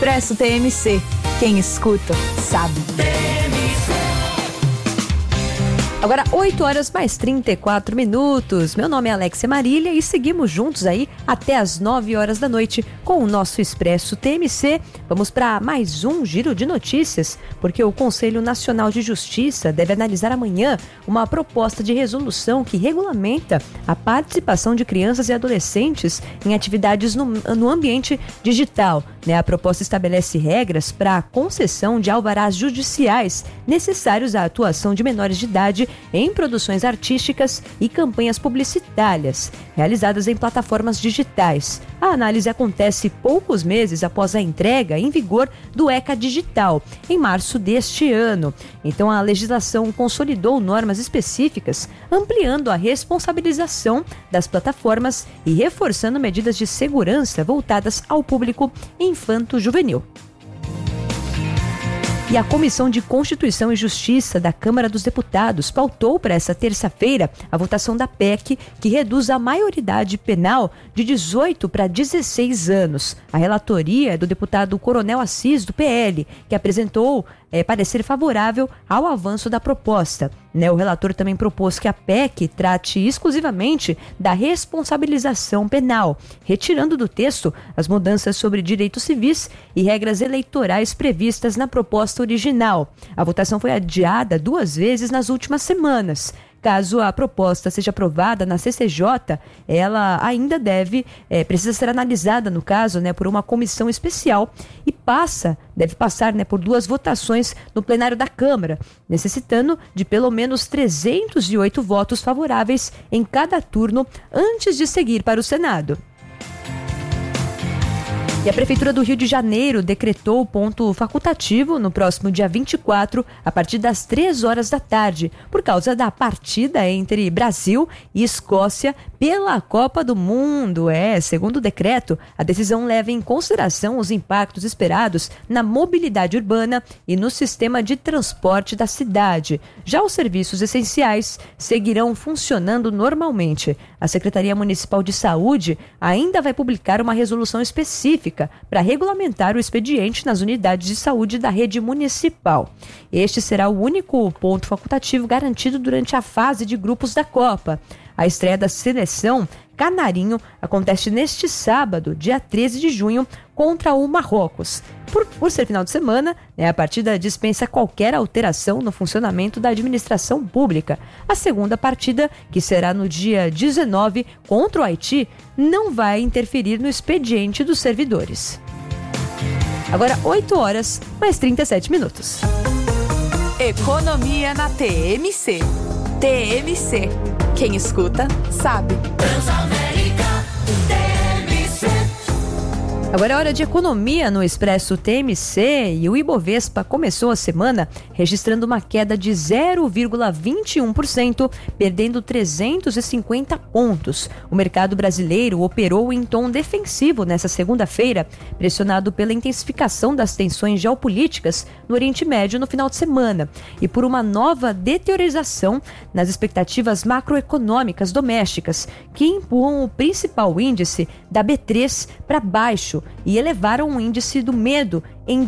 Expresso TMC. Quem escuta, sabe. Agora, 8 horas mais 34 minutos. Meu nome é Alexia Marília e seguimos juntos aí até as 9 horas da noite com o nosso Expresso TMC. Vamos para mais um giro de notícias, porque o Conselho Nacional de Justiça deve analisar amanhã uma proposta de resolução que regulamenta a participação de crianças e adolescentes em atividades no ambiente digital. A proposta estabelece regras para a concessão de alvarás judiciais necessários à atuação de menores de idade em produções artísticas e campanhas publicitárias realizadas em plataformas digitais. A análise acontece poucos meses após a entrega em vigor do ECA Digital, em março deste ano. Então, a legislação consolidou normas específicas, ampliando a responsabilização das plataformas e reforçando medidas de segurança voltadas ao público infanto-juvenil. E a Comissão de Constituição e Justiça da Câmara dos Deputados pautou para essa terça-feira a votação da PEC, que reduz a maioridade penal de 18 para 16 anos. A relatoria é do deputado Coronel Assis, do PL, que apresentou parecer favorável ao avanço da proposta. O relator também propôs que a PEC trate exclusivamente da responsabilização penal, retirando do texto as mudanças sobre direitos civis e regras eleitorais previstas na proposta original. A votação foi adiada 2 vezes nas últimas semanas. Caso a proposta seja aprovada na CCJ, ela ainda precisa ser analisada, no caso, por uma comissão especial e deve passar por 2 votações no plenário da Câmara, necessitando de pelo menos 308 votos favoráveis em cada turno antes de seguir para o Senado. E a Prefeitura do Rio de Janeiro decretou ponto facultativo no próximo dia 24, a partir das 3 horas da tarde, por causa da partida entre Brasil e Escócia pela Copa do Mundo. Segundo o decreto, a decisão leva em consideração os impactos esperados na mobilidade urbana e no sistema de transporte da cidade. Já os serviços essenciais seguirão funcionando normalmente. A Secretaria Municipal de Saúde ainda vai publicar uma resolução específica para regulamentar o expediente nas unidades de saúde da rede municipal. Este será o único ponto facultativo garantido durante a fase de grupos da Copa. A estreia da seleção Canarinho acontece neste sábado, dia 13 de junho, contra o Marrocos. Por ser final de semana, a partida dispensa qualquer alteração no funcionamento da administração pública. A segunda partida, que será no dia 19 contra o Haiti, não vai interferir no expediente dos servidores. Agora 8 horas mais 37 minutos. Economia na TMC. TMC. Quem escuta, sabe. Transamérica TMC. Agora é hora de economia no Expresso TMC e o Ibovespa começou a semana registrando uma queda de 0,21%, perdendo 350 pontos. O mercado brasileiro operou em tom defensivo nessa segunda-feira, pressionado pela intensificação das tensões geopolíticas no Oriente Médio no final de semana e por uma nova deteriorização nas expectativas macroeconômicas domésticas, que empurram o principal índice da B3 para baixo e elevaram o índice do medo em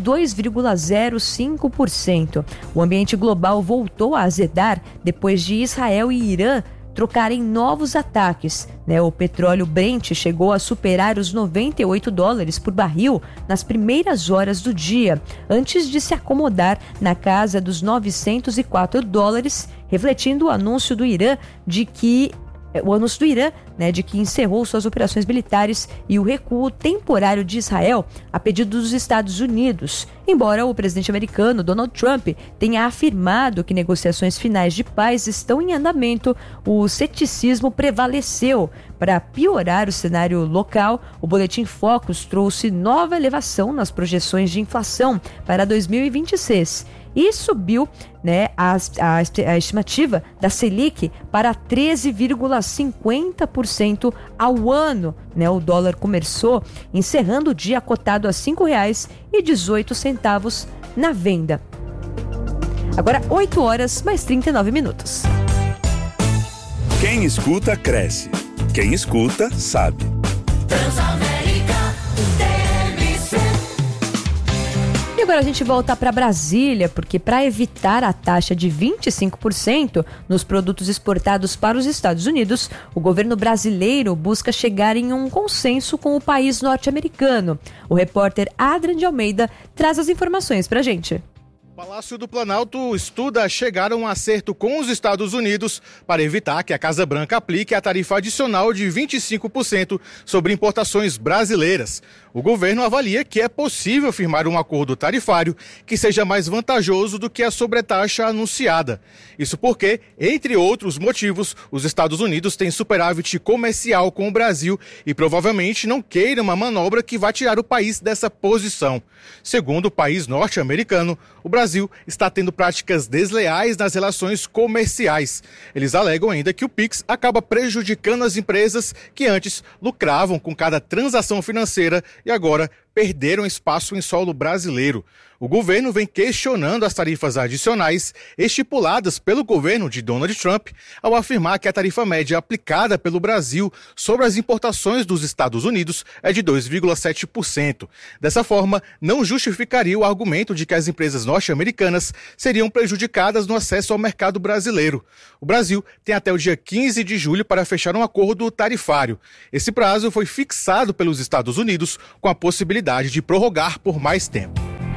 2,05%. O ambiente global voltou a azedar depois de Israel e Irã trocarem novos ataques. O petróleo Brent chegou a superar os $98 por barril nas primeiras horas do dia, antes de se acomodar na casa dos $904, refletindo o anúncio do Irã de que encerrou suas operações militares e o recuo temporário de Israel a pedido dos Estados Unidos. Embora o presidente americano Donald Trump tenha afirmado que negociações finais de paz estão em andamento, o ceticismo prevaleceu. Para piorar o cenário local, o Boletim Focus trouxe nova elevação nas projeções de inflação para 2026. E subiu a estimativa da Selic para 13,50% ao ano. O dólar começou encerrando o dia cotado a R$ 5,18 na venda. Agora 8 horas mais 39 minutos. Quem escuta, cresce. Quem escuta, sabe. Transamérica TMC. agora a gente volta para Brasília, porque para evitar a taxa de 25% nos produtos exportados para os Estados Unidos, o governo brasileiro busca chegar em um consenso com o país norte-americano. O repórter Adrian de Almeida traz as informações para a gente. O Palácio do Planalto estuda chegar a um acerto com os Estados Unidos para evitar que a Casa Branca aplique a tarifa adicional de 25% sobre importações brasileiras. O governo avalia que é possível firmar um acordo tarifário que seja mais vantajoso do que a sobretaxa anunciada. Isso porque, entre outros motivos, os Estados Unidos têm superávit comercial com o Brasil e provavelmente não queiram uma manobra que vá tirar o país dessa posição. Segundo o país norte-americano, o Brasil está tendo práticas desleais nas relações comerciais. Eles alegam ainda que o PIX acaba prejudicando as empresas que antes lucravam com cada transação financeira e agora perderam espaço em solo brasileiro. O governo vem questionando as tarifas adicionais estipuladas pelo governo de Donald Trump ao afirmar que a tarifa média aplicada pelo Brasil sobre as importações dos Estados Unidos é de 2,7%. Dessa forma, não justificaria o argumento de que as empresas norte-americanas seriam prejudicadas no acesso ao mercado brasileiro. O Brasil tem até o dia 15 de julho para fechar um acordo tarifário. Esse prazo foi fixado pelos Estados Unidos com a possibilidade de prorrogar por mais tempo.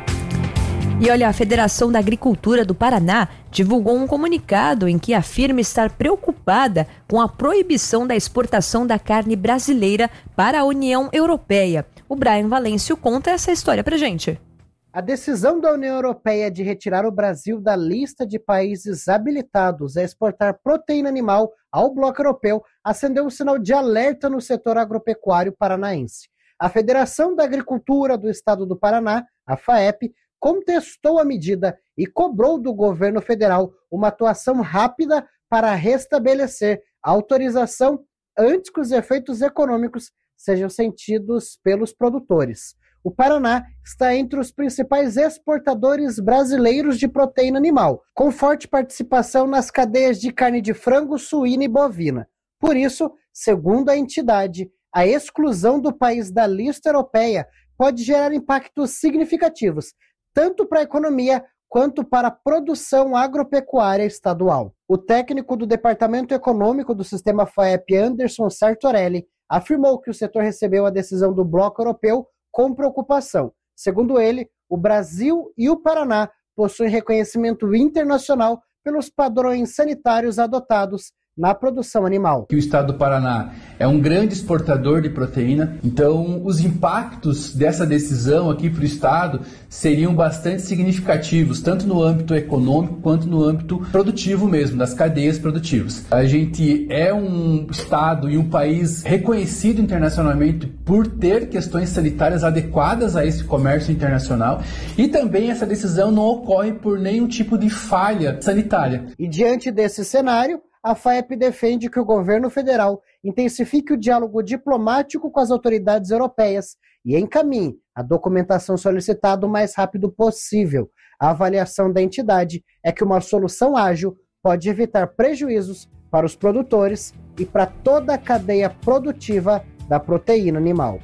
E olha, a Federação da Agricultura do Paraná divulgou um comunicado em que afirma estar preocupada com a proibição da exportação da carne brasileira para a União Europeia. O Brian Valêncio conta essa história pra gente. A decisão da União Europeia de retirar o Brasil da lista de países habilitados a exportar proteína animal ao bloco europeu acendeu um sinal de alerta no setor agropecuário paranaense. A Federação da Agricultura do Estado do Paraná, a FAEP, contestou a medida e cobrou do governo federal uma atuação rápida para restabelecer a autorização antes que os efeitos econômicos sejam sentidos pelos produtores. O Paraná está entre os principais exportadores brasileiros de proteína animal, com forte participação nas cadeias de carne de frango, suína e bovina. Por isso, segundo a entidade, a exclusão do país da lista europeia pode gerar impactos significativos, tanto para a economia quanto para a produção agropecuária estadual. O técnico do Departamento Econômico do Sistema FAEP, Anderson Sartorelli, afirmou que o setor recebeu a decisão do bloco europeu com preocupação. Segundo ele, o Brasil e o Paraná possuem reconhecimento internacional pelos padrões sanitários adotados na produção animal. O estado do Paraná é um grande exportador de proteína, então os impactos dessa decisão aqui para o estado seriam bastante significativos, tanto no âmbito econômico quanto no âmbito produtivo mesmo, das cadeias produtivas. A gente é um estado e um país reconhecido internacionalmente por ter questões sanitárias adequadas a esse comércio internacional e também essa decisão não ocorre por nenhum tipo de falha sanitária. E diante desse cenário, a FAEP defende que o governo federal intensifique o diálogo diplomático com as autoridades europeias e encaminhe a documentação solicitada o mais rápido possível. A avaliação da entidade é que uma solução ágil pode evitar prejuízos para os produtores e para toda a cadeia produtiva da proteína animal.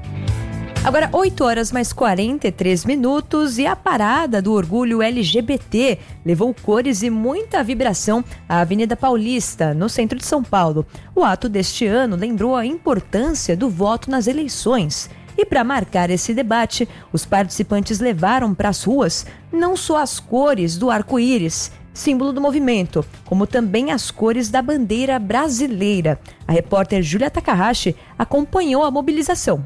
Agora, 8h mais 43 e a parada do orgulho LGBT levou cores e muita vibração à Avenida Paulista, no centro de São Paulo. O ato deste ano lembrou a importância do voto nas eleições. E para marcar esse debate, os participantes levaram para as ruas não só as cores do arco-íris, símbolo do movimento, como também as cores da bandeira brasileira. A repórter Júlia Takahashi acompanhou a mobilização.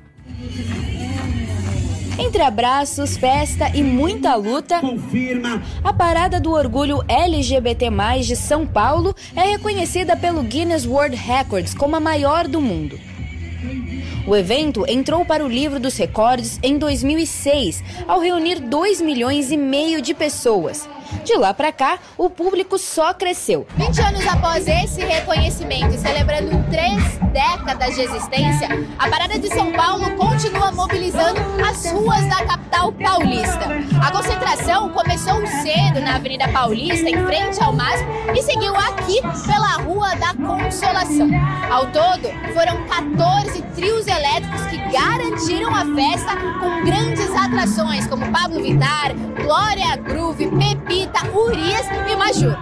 Entre abraços, festa e muita luta, a Parada do Orgulho LGBT+, de São Paulo é reconhecida pelo Guinness World Records como a maior do mundo. O evento entrou para o livro dos recordes em 2006, ao reunir 2,5 milhões de pessoas. De lá para cá, o público só cresceu. 20 anos após esse reconhecimento e celebrando 3 décadas de existência, a Parada de São Paulo continua mobilizando as ruas da capital paulista. A concentração começou cedo na Avenida Paulista, em frente ao MASP, e seguiu aqui pela Rua da Consolação. Ao todo, foram 14 trios elétricos que garantiram a festa com grandes atrações como Pablo Vittar, Glória Groove, Pepita, Urias e Majur.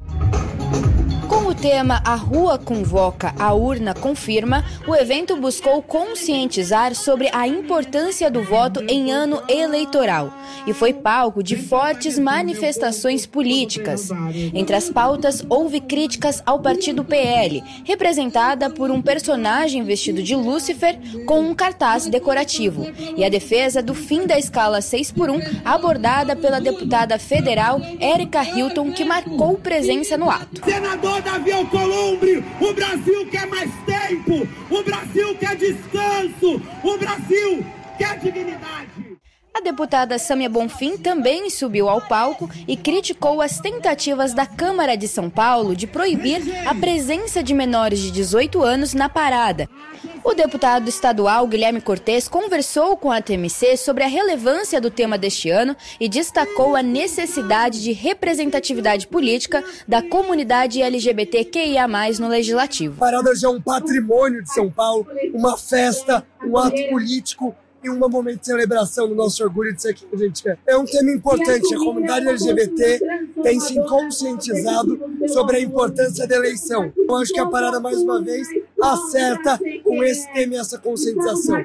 Com o tema A Rua Convoca, a Urna Confirma, o evento buscou conscientizar sobre a importância do voto em ano eleitoral e foi palco de fortes manifestações políticas. Entre as pautas, houve críticas ao partido PL, representada por um personagem vestido de Lúcifer com um cartaz decorativo, e a defesa do fim da escala 6x1, abordada pela deputada federal Érica Hilton, que marcou presença no ato. Senador Davi Alcolumbre, o Brasil quer mais tempo, o Brasil quer descanso, o Brasil quer dignidade. A deputada Sâmia Bonfim também subiu ao palco e criticou as tentativas da Câmara de São Paulo de proibir a presença de menores de 18 anos na parada. O deputado estadual Guilherme Cortes conversou com a TMC sobre a relevância do tema deste ano e destacou a necessidade de representatividade política da comunidade LGBTQIA+, no Legislativo. A parada já é um patrimônio de São Paulo, uma festa, um ato político e um momento de celebração do nosso orgulho de ser quem a gente é. É um tema importante, a comunidade LGBT tem se conscientizado sobre a importância da eleição. Eu acho que a parada, mais uma vez, acerta com esse tema e essa conscientização.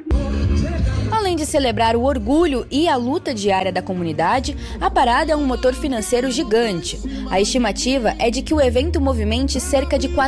Além de celebrar o orgulho e a luta diária da comunidade, a parada é um motor financeiro gigante. A estimativa é de que o evento movimente cerca de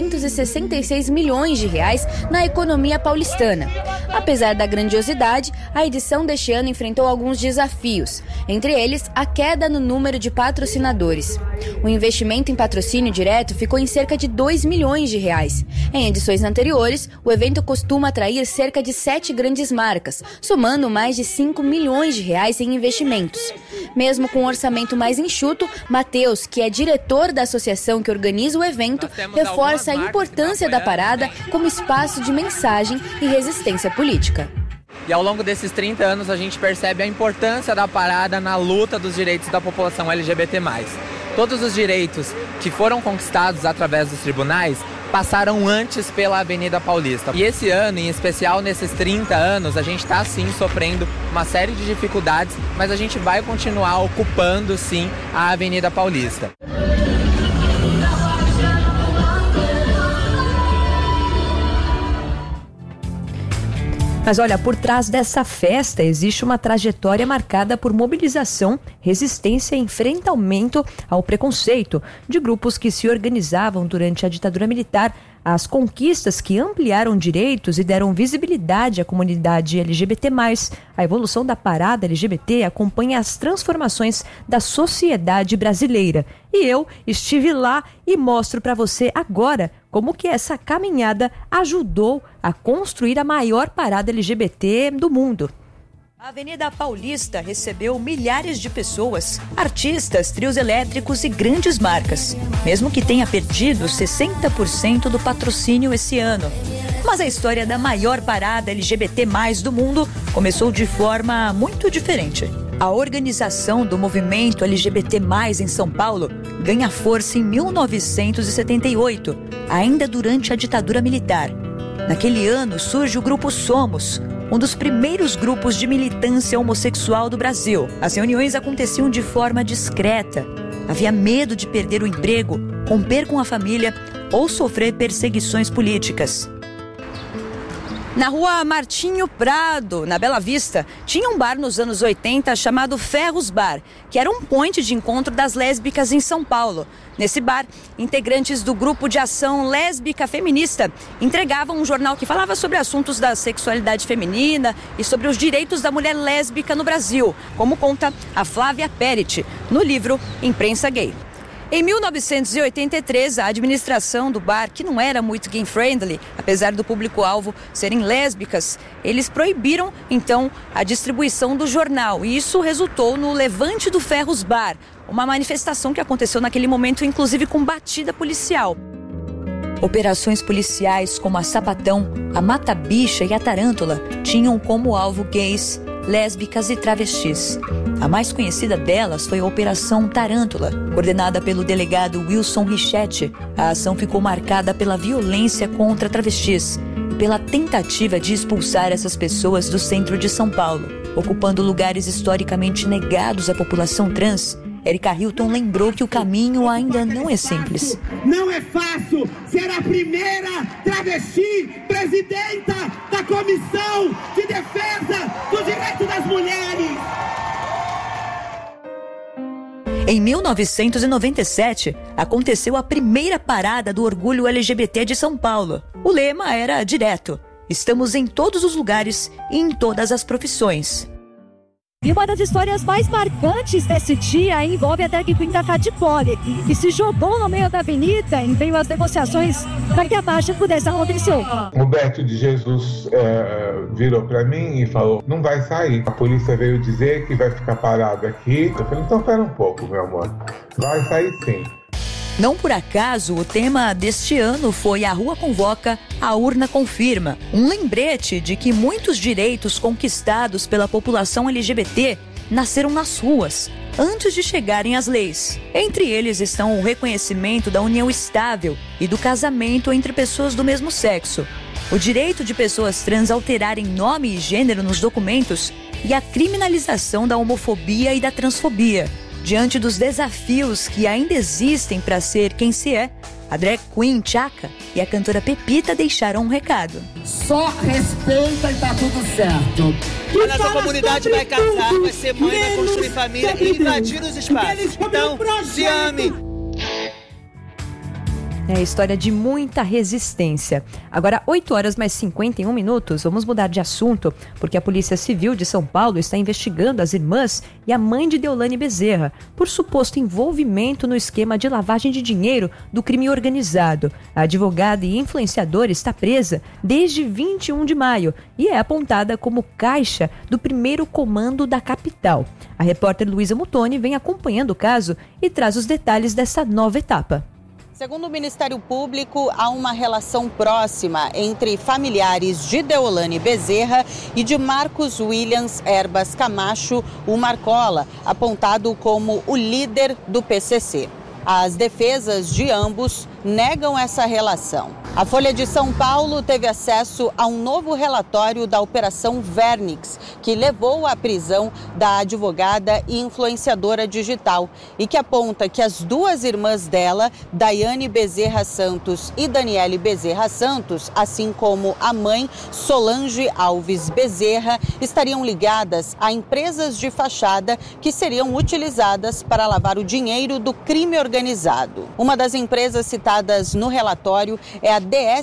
466 milhões de reais na economia paulistana. Apesar da grandiosidade, a edição deste ano enfrentou alguns desafios, entre eles a queda no número de patrocinadores. O investimento em patrocínio direto ficou em cerca de 2 milhões de reais. Em edições anteriores, o evento costuma atrair cerca de 7 grandes marcas, somando mais de 5 milhões de reais em investimentos. Mesmo com um orçamento mais enxuto, Matheus, que é diretor da associação que organiza o evento, reforça a importância da parada como espaço de mensagem e resistência política. E ao longo desses 30 anos a gente percebe a importância da parada na luta dos direitos da população LGBT+. Todos os direitos que foram conquistados através dos tribunais passaram antes pela Avenida Paulista. E esse ano, em especial nesses 30 anos, a gente está sim sofrendo uma série de dificuldades, mas a gente vai continuar ocupando sim a Avenida Paulista. Mas olha, por trás dessa festa existe uma trajetória marcada por mobilização, resistência e enfrentamento ao preconceito de grupos que se organizavam durante a ditadura militar, as conquistas que ampliaram direitos e deram visibilidade à comunidade LGBT+. A evolução da parada LGBT acompanha as transformações da sociedade brasileira. E eu estive lá e mostro para você agora como que essa caminhada ajudou a construir a maior parada LGBT do mundo. A Avenida Paulista recebeu milhares de pessoas, artistas, trios elétricos e grandes marcas, mesmo que tenha perdido 60% do patrocínio esse ano. Mas a história da maior parada LGBT+ do mundo começou de forma muito diferente. A organização do movimento LGBT+ em São Paulo ganha força em 1978, ainda durante a ditadura militar. Naquele ano surge o Grupo Somos, um dos primeiros grupos de militância homossexual do Brasil. As reuniões aconteciam de forma discreta. Havia medo de perder o emprego, romper com a família ou sofrer perseguições políticas. Na rua Martinho Prado, na Bela Vista, tinha um bar nos anos 80 chamado Ferros Bar, que era um ponto de encontro das lésbicas em São Paulo. Nesse bar, integrantes do grupo de ação lésbica feminista entregavam um jornal que falava sobre assuntos da sexualidade feminina e sobre os direitos da mulher lésbica no Brasil, como conta a Flávia Perit, no livro Imprensa Gay. Em 1983, a administração do bar, que não era muito gay-friendly, apesar do público-alvo serem lésbicas, eles proibiram, então, a distribuição do jornal. E isso resultou no Levante do Ferros Bar, uma manifestação que aconteceu naquele momento, inclusive com batida policial. Operações policiais como a Sapatão, a Mata Bicha e a Tarântula tinham como alvo gays, lésbicas e travestis. A mais conhecida delas foi a Operação Tarântula, coordenada pelo delegado Wilson Richetti. A ação ficou marcada pela violência contra travestis e pela tentativa de expulsar essas pessoas do centro de São Paulo, ocupando lugares historicamente negados à população trans. Erika Hilton lembrou que o caminho ainda não é simples. Não é fácil ser a primeira travesti presidenta da Comissão de Defesa do Direito das Mulheres. Em 1997, aconteceu a primeira parada do orgulho LGBT de São Paulo. O lema era direto: estamos em todos os lugares e em todas as profissões. E uma das histórias mais marcantes desse dia envolve a drag queen da Catipole, que se jogou no meio da avenida em meio às negociações para que a marcha pudesse acontecer. Roberto de Jesus virou para mim e falou: não vai sair. A polícia veio dizer que vai ficar parado aqui. Eu falei: então espera um pouco, meu amor. Vai sair sim. Não por acaso, o tema deste ano foi A Rua Convoca, a Urna Confirma. Um lembrete de que muitos direitos conquistados pela população LGBT nasceram nas ruas, antes de chegarem às leis. Entre eles estão o reconhecimento da união estável e do casamento entre pessoas do mesmo sexo, o direito de pessoas trans alterarem nome e gênero nos documentos e a criminalização da homofobia e da transfobia. Diante dos desafios que ainda existem para ser quem se é, a drag queen Tchaka e a cantora Pepita deixaram um recado. Só respeita e tá tudo certo. A nossa comunidade vai casar, vai ser mãe, vai construir família e invadir os espaços. Então, se ame. É a história de muita resistência. Agora, 8h mais 51, vamos mudar de assunto, porque a Polícia Civil de São Paulo está investigando as irmãs e a mãe de Deolane Bezerra por suposto envolvimento no esquema de lavagem de dinheiro do crime organizado. A advogada e influenciadora está presa desde 21 de maio e é apontada como caixa do primeiro comando da capital. A repórter Luísa Mutoni vem acompanhando o caso e traz os detalhes dessa nova etapa. Segundo o Ministério Público, há uma relação próxima entre familiares de Deolane Bezerra e de Marcos Williams Erbas Camacho, o Marcola, apontado como o líder do PCC. As defesas de ambos negam essa relação. A Folha de São Paulo teve acesso a um novo relatório da Operação Vernix, que levou à prisão da advogada e influenciadora digital e que aponta que as duas irmãs dela, Daiane Bezerra Santos e Daniele Bezerra Santos, assim como a mãe, Solange Alves Bezerra, estariam ligadas a empresas de fachada que seriam utilizadas para lavar o dinheiro do crime organizado. Uma das empresas citadas no relatório é a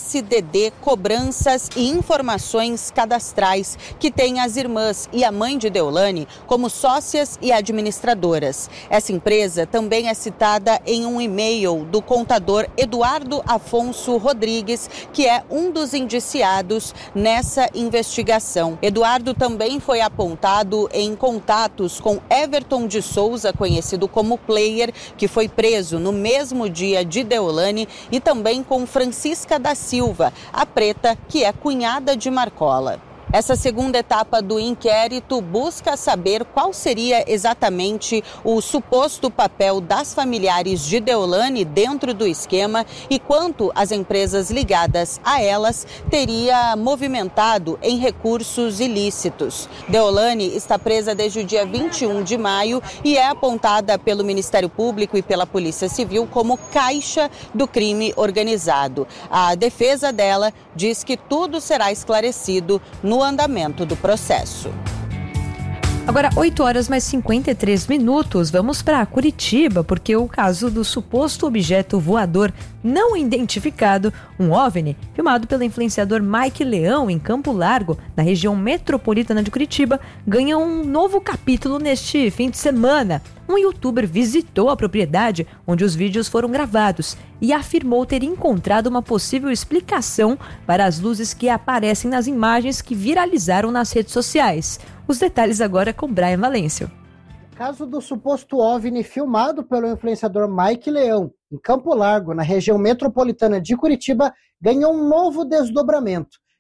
DSDD Cobranças e Informações Cadastrais, que tem as irmãs e a mãe de Deolane como sócias e administradoras. Essa empresa também é citada em um e-mail do contador Eduardo Afonso Rodrigues, que é um dos indiciados nessa investigação. Eduardo também foi apontado em contatos com Everton de Souza, conhecido como Player, que foi preso no mesmo dia de Deolane, e também com Francisca da Silva, a preta, que é cunhada de Marcola. Essa segunda etapa do inquérito busca saber qual seria exatamente o suposto papel das familiares de Deolane dentro do esquema e quanto as empresas ligadas a elas teria movimentado em recursos ilícitos. Deolane está presa desde o dia 21 de maio e é apontada pelo Ministério Público e pela Polícia Civil como caixa do crime organizado. A defesa dela diz que tudo será esclarecido no andamento do processo. Agora, 8h mais 53, vamos para Curitiba, porque o caso do suposto objeto voador não identificado, um OVNI, filmado pelo influenciador Mike Leão em Campo Largo, na região metropolitana de Curitiba, ganha um novo capítulo neste fim de semana. Um youtuber visitou a propriedade onde os vídeos foram gravados e afirmou ter encontrado uma possível explicação para as luzes que aparecem nas imagens que viralizaram nas redes sociais. Os detalhes agora com Brian Valêncio. O caso do suposto OVNI filmado pelo influenciador Mike Leão em Campo Largo, na região metropolitana de Curitiba, ganhou um novo desdobramento.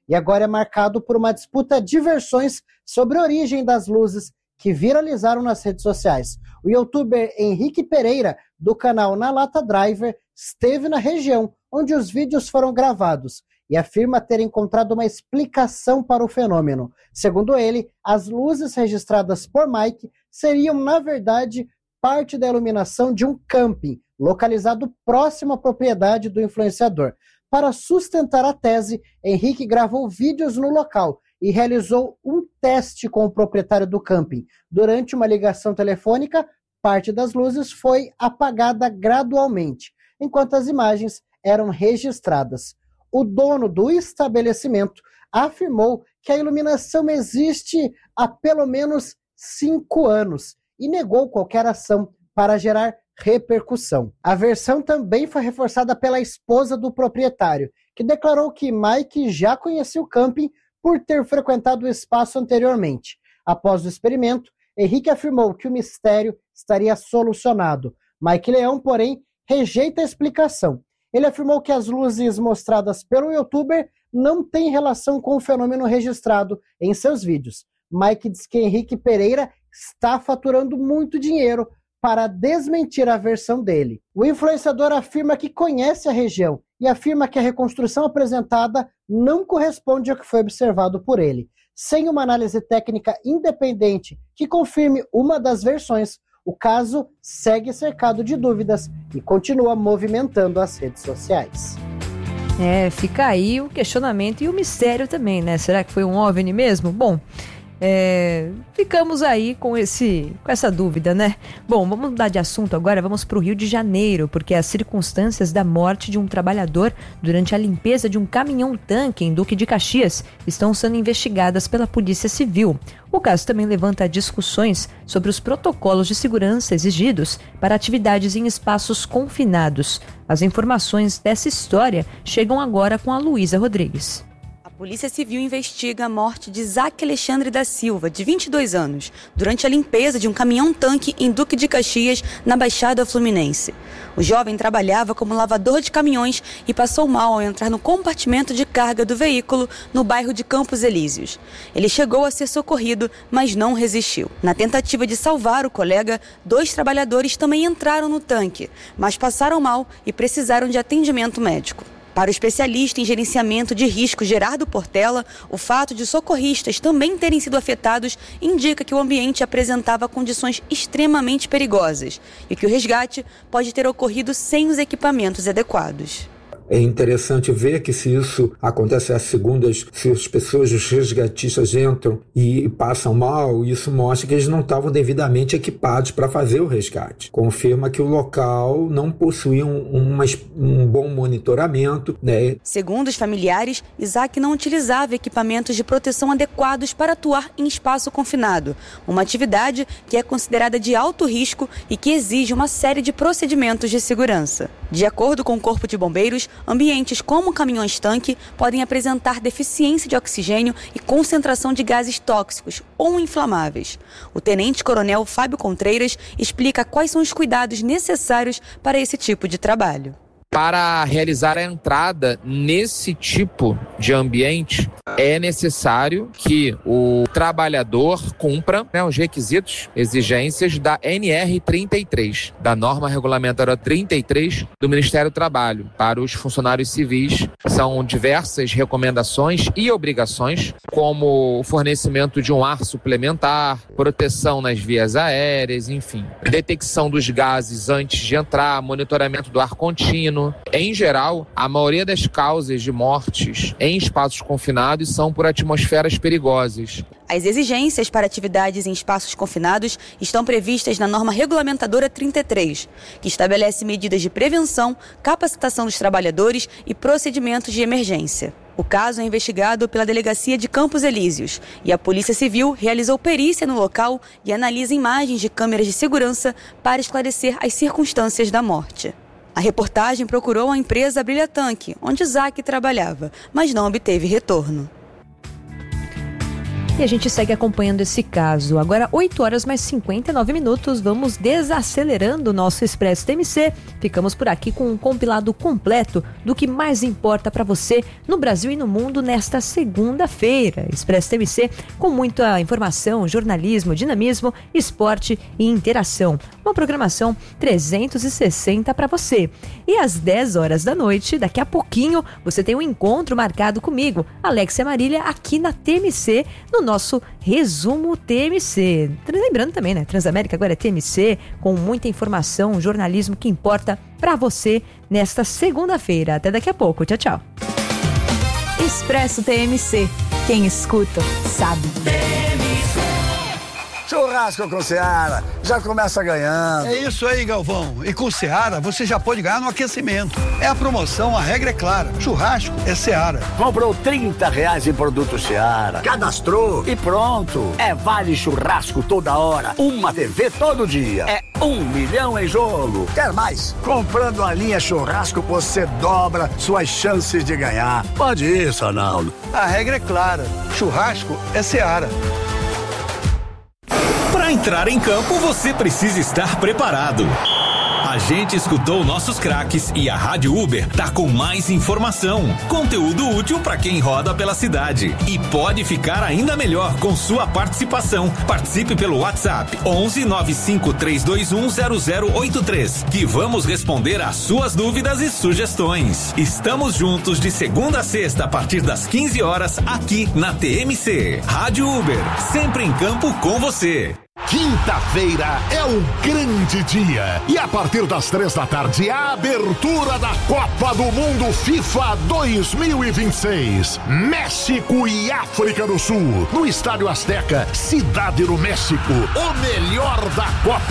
e agora é marcado por uma disputa de versões sobre a origem das luzes que viralizaram nas redes sociais. O youtuber Henrique Pereira, do canal Na Lata Driver, esteve na região onde os vídeos foram gravados e afirma ter encontrado uma explicação para o fenômeno. Segundo ele, as luzes registradas por Mike seriam, na verdade, parte da iluminação de um camping localizado próximo à propriedade do influenciador. Para sustentar a tese, Henrique gravou vídeos no local e realizou um teste com o proprietário do camping. Durante uma ligação telefônica, parte das luzes foi apagada gradualmente, enquanto as imagens eram registradas. O dono do estabelecimento afirmou que a iluminação existe há pelo menos 5 anos e negou qualquer ação para gerar repercussão. A versão também foi reforçada pela esposa do proprietário, que declarou que Mike já conhecia o camping por ter frequentado o espaço anteriormente. Após o experimento, Henrique afirmou que o mistério estaria solucionado. Mike Leão, porém, rejeita a explicação. Ele afirmou que as luzes mostradas pelo youtuber não têm relação com o fenômeno registrado em seus vídeos. Mike diz que Henrique Pereira está faturando muito dinheiro para desmentir a versão dele. O influenciador afirma que conhece a região e afirma que a reconstrução apresentada não corresponde ao que foi observado por ele. Sem uma análise técnica independente que confirme uma das versões, o caso segue cercado de dúvidas e continua movimentando as redes sociais. Fica aí o questionamento e o mistério também, né? Será que foi um OVNI mesmo? Bom, ficamos aí com essa dúvida, né? Bom, vamos mudar de assunto agora, vamos para o Rio de Janeiro, porque as circunstâncias da morte de um trabalhador durante a limpeza de um caminhão-tanque em Duque de Caxias estão sendo investigadas pela Polícia Civil. O caso também levanta discussões sobre os protocolos de segurança exigidos para atividades em espaços confinados. As informações dessa história chegam agora com a Luísa Rodrigues. A Polícia Civil investiga a morte de Isaac Alexandre da Silva, de 22 anos, durante a limpeza de um caminhão-tanque em Duque de Caxias, na Baixada Fluminense. O jovem trabalhava como lavador de caminhões e passou mal ao entrar no compartimento de carga do veículo no bairro de Campos Elíseos. Ele chegou a ser socorrido, mas não resistiu. Na tentativa de salvar o colega, 2 trabalhadores também entraram no tanque, mas passaram mal e precisaram de atendimento médico. Para o especialista em gerenciamento de risco Gerardo Portela, o fato de socorristas também terem sido afetados indica que o ambiente apresentava condições extremamente perigosas e que o resgate pode ter ocorrido sem os equipamentos adequados. É interessante ver que se isso acontece às segundas, se as pessoas, os resgatistas entram e passam mal, isso mostra que eles não estavam devidamente equipados para fazer o resgate. Confirma que o local não possuía um bom monitoramento, né? Segundo os familiares, Isaac não utilizava equipamentos de proteção adequados para atuar em espaço confinado, uma atividade que é considerada de alto risco e que exige uma série de procedimentos de segurança. De acordo com o Corpo de Bombeiros, ambientes como caminhões-tanque podem apresentar deficiência de oxigênio e concentração de gases tóxicos ou inflamáveis. O tenente-coronel Fábio Contreiras explica quais são os cuidados necessários para esse tipo de trabalho. Para realizar a entrada nesse tipo de ambiente, é necessário que o trabalhador cumpra os requisitos, exigências da NR33, da norma regulamentar 33 do Ministério do Trabalho. Para os funcionários civis, são diversas recomendações e obrigações, como o fornecimento de um ar suplementar, proteção nas vias aéreas, enfim, detecção dos gases antes de entrar, monitoramento do ar contínuo. Em geral, a maioria das causas de mortes em espaços confinados são por atmosferas perigosas. As exigências para atividades em espaços confinados estão previstas na norma regulamentadora 33, que estabelece medidas de prevenção, capacitação dos trabalhadores e procedimentos de emergência. O caso é investigado pela Delegacia de Campos Elíseos e a Polícia Civil realizou perícia no local e analisa imagens de câmeras de segurança para esclarecer as circunstâncias da morte. A reportagem procurou a empresa Brilha Tanque, onde Isaac trabalhava, mas não obteve retorno. E a gente segue acompanhando esse caso. Agora, 8 horas mais 59 minutos, vamos desacelerando o nosso Expresso TMC. Ficamos por aqui com um compilado completo do que mais importa para você no Brasil e no mundo nesta segunda-feira. Expresso TMC com muita informação, jornalismo, dinamismo, esporte e interação. Uma programação 360 para você. E às 10 horas da noite, daqui a pouquinho, você tem um encontro marcado comigo, Alexia Marília, aqui na TMC, no nosso Resumo TMC. Lembrando também, né? Transamérica agora é TMC, com muita informação, jornalismo que importa para você nesta segunda-feira. Até daqui a pouco. Tchau, tchau. Expresso TMC. Quem escuta, sabe. Churrasco com Seara, já começa ganhando. É isso aí, Galvão. E com Seara, você já pode ganhar no aquecimento. É a promoção, a regra é clara. Churrasco é Seara. Comprou R$30 em produtos Seara, cadastrou e pronto. É vale churrasco toda hora, uma TV todo dia. É 1 milhão em jogo. Quer mais? Comprando a linha churrasco, você dobra suas chances de ganhar. Pode isso, Arnaldo. A regra é clara. Churrasco é Seara. Para entrar em campo, você precisa estar preparado. A gente escutou nossos craques e a Rádio Uber tá com mais informação, conteúdo útil para quem roda pela cidade. E pode ficar ainda melhor com sua participação. Participe pelo WhatsApp 11 95 321 0083, que vamos responder às suas dúvidas e sugestões. Estamos juntos de segunda a sexta a partir das 15 horas aqui na TMC. Rádio Uber, sempre em campo com você. Quinta-feira é o grande dia e a partir das 3 da tarde a abertura da Copa do Mundo FIFA 2026, México e África do Sul, no Estádio Azteca, Cidade do México, o melhor da Copa